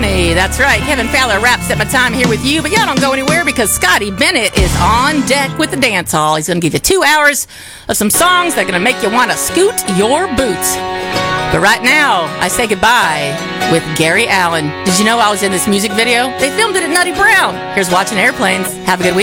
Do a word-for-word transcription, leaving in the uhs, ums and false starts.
Money. That's right. Kevin Fowler wraps up my time here with you, but y'all don't go anywhere because Scotty Bennett is on deck with the dance hall. He's going to give you two hours of some songs that are going to make you want to scoot your boots. But right now, I say goodbye with Gary Allan. Did you know I was in this music video? They filmed it at Nutty Brown. Here's Watching Airplanes. Have a good week.